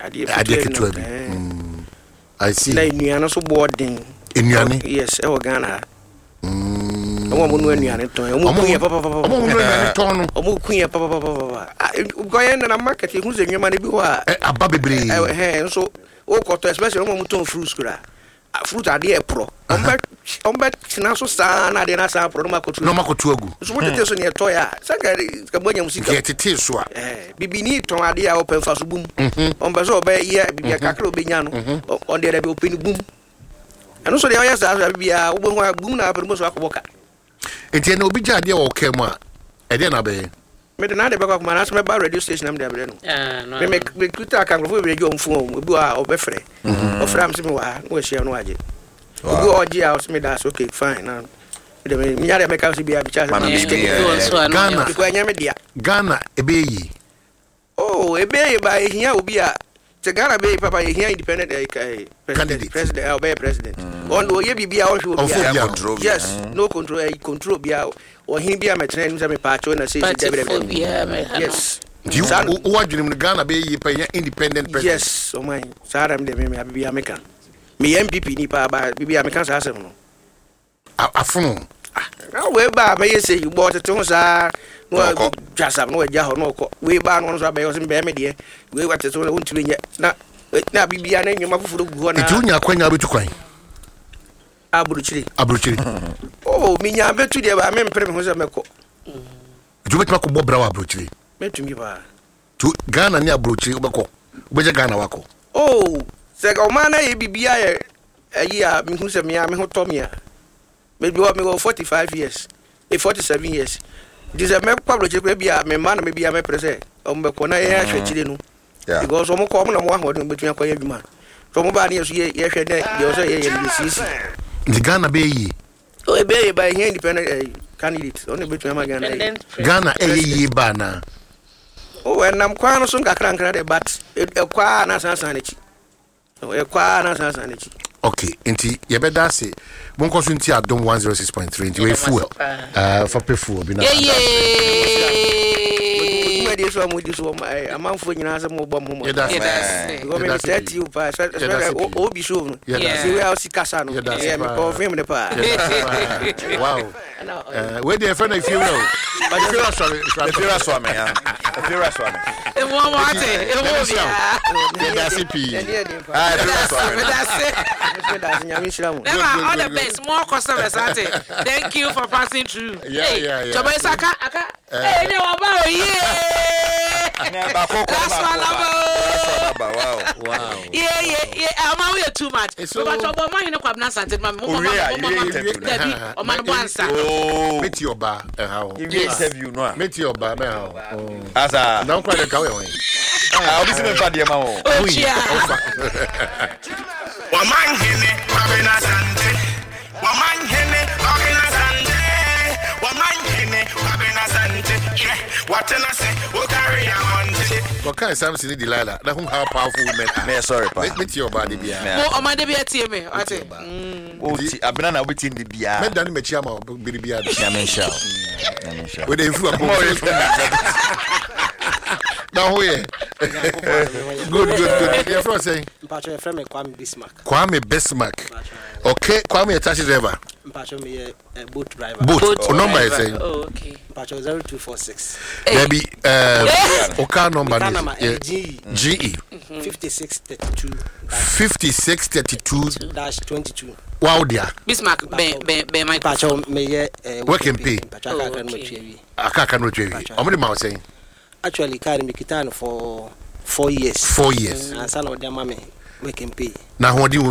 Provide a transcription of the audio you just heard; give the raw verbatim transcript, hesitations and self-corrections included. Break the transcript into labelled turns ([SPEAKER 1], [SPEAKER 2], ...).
[SPEAKER 1] ade ketua bi I see
[SPEAKER 2] na enuano so boarding
[SPEAKER 1] enuane
[SPEAKER 2] yes e wo Ghana mm omo mo no enuane ton omo kunya papa papa
[SPEAKER 1] omo mo no enuane ton no
[SPEAKER 2] omo kunya papa papa go yen na market e hu se nwema na bi ho a
[SPEAKER 1] aba bebre
[SPEAKER 2] eh so o koto especially omo mo ton fruits kura fruit ade e pro ombe ombe tina so sa na ade na sa pro no makotu
[SPEAKER 1] no makotu agu
[SPEAKER 2] so mo tete so ne to ya saka ka bonya musika
[SPEAKER 1] ke tete so a
[SPEAKER 2] eh bibini ton ade a open fa so bum ombe so obe ye bibia kakra obenya no on de be open bum eno so de oya sa bibia wo bo bum na apere mo so akoboka
[SPEAKER 1] enti na obi ja ade o ka mu a e de na be
[SPEAKER 2] me de na de be kwa kuma na so me ba radio station am de abere no me me me kuta kan go be jo mfu o bi a obefre o fra am se me wa no hia no aje obi oji a o se me da so okay fine na de me mi yare me ka so bi a bi cha Ghana ko anya me dia
[SPEAKER 1] Ghana ebeyi
[SPEAKER 2] oh ebeyi ba hia obi a te Ghana be papa hia independent president president or be president on o ye bibia o hwe obi yes no control eh control bia o hin bia metre ni se me pa cho na se se debe yes
[SPEAKER 1] you what you in Ghana be ye pa independent president
[SPEAKER 2] yes o man saram de me bibia me kan me M P P ni pa ba bibia me kan sa asem no
[SPEAKER 1] afunu
[SPEAKER 2] ah we ba me ye say you bought it to sa no just am no eja ho no ko we ba no so ba yo se be me de we wat so won tumi nye na na bibia na nyoma fufuru gu ho na
[SPEAKER 1] itu nya kwanya betu kwan
[SPEAKER 2] aburuchiri
[SPEAKER 1] aburuchiri
[SPEAKER 2] oh minya betu de ba me mpere me ho se meko
[SPEAKER 1] itu betu ko bobra wa aburuchiri
[SPEAKER 2] metumi ba
[SPEAKER 1] tu Ghana ni aburuchiri obeko obeje Ghana wako
[SPEAKER 2] oh se ko mana ye bibia ye ayi a me hu se me a me ho tomia me bi me go forty-five years e forty-seven years this a me kwabro chekwe bia me man me bia me prese o me ko na ye ahwechire no because o mo ko mo na mo ahode betumi akwa ye dwuma so mo ba ne so ye ye hwe de ye so ye ye ni sisi
[SPEAKER 1] the Ghana be yi
[SPEAKER 2] o e be ye ba here independent candidate on betumi ma Ghana
[SPEAKER 1] Ghana e yi ba na
[SPEAKER 2] o we nam kwa no so nkakra nkra de but e kwa na sansan na chi o e kwa na sansan na chi
[SPEAKER 1] okay enti ye be da se bon ko so nti adom one oh six point three enti we fuel uh for pay fuel bi na
[SPEAKER 2] me dey so mo dey so my amanfo nyina se mo bom mo
[SPEAKER 1] ye da
[SPEAKER 2] go me set you pa o bi show no see we how sikasa no yeah me confirm the pa
[SPEAKER 1] wow uh where the friend if you know but if you are sorry
[SPEAKER 3] if you are sorry man if you are sorry
[SPEAKER 2] e mo mo ate e mo bi
[SPEAKER 1] yeah that's it
[SPEAKER 3] ah if you are sorry
[SPEAKER 2] that's it that's nyame shira mo
[SPEAKER 4] all the best more customers ate thank you for passing through
[SPEAKER 1] yeah yeah yeah
[SPEAKER 4] Choba Isaka aka eh ni wa ba o ye
[SPEAKER 3] na ba ko ko ba wow
[SPEAKER 4] wow yeah yeah yeah am we too much but Choba man ni kwabna sante ma mo ma dabi o man bo ansa
[SPEAKER 1] meet your bar eh how
[SPEAKER 3] you interview no
[SPEAKER 1] meet your bar me how
[SPEAKER 3] asa
[SPEAKER 1] na kwa de ka we won
[SPEAKER 3] ah obi se me fa de ma wo
[SPEAKER 4] o chia
[SPEAKER 5] wa man hene kwabna sante wa man hene kwabna sante wa man hene kwabna sante yeah what can I say o carry on
[SPEAKER 1] what kind Samson Delilah that who how powerful women
[SPEAKER 3] me sorry pa
[SPEAKER 1] meet your body bia
[SPEAKER 4] mo o man de bia tie me ate
[SPEAKER 3] o ti abena na obeti ndi bia
[SPEAKER 1] me dan me chia ma biri bia
[SPEAKER 3] na me sha na me sha
[SPEAKER 1] we dey fu am now here good good good your friend say
[SPEAKER 6] mpacho e friend me Kwame Bismarck
[SPEAKER 1] Kwame Bismarck okay Kwame a taxi driver
[SPEAKER 6] mpacho me a boat driver
[SPEAKER 1] boat, boat number is saying
[SPEAKER 4] oh okay
[SPEAKER 6] mpacho zero two four six
[SPEAKER 1] there be uh okay number
[SPEAKER 6] is G
[SPEAKER 1] G
[SPEAKER 6] fifty-six thirty-two
[SPEAKER 1] fifty-six thirty-two
[SPEAKER 6] dash twenty-two
[SPEAKER 1] wow dear
[SPEAKER 4] Bismarck be be be my
[SPEAKER 6] mpacho me
[SPEAKER 1] work and pay
[SPEAKER 6] mpacho aka kan mo twi
[SPEAKER 1] aka kan no twi omre ma saying
[SPEAKER 6] actually carry me kitano for four years
[SPEAKER 1] four years
[SPEAKER 6] and son of them mama we can pay
[SPEAKER 1] na ho di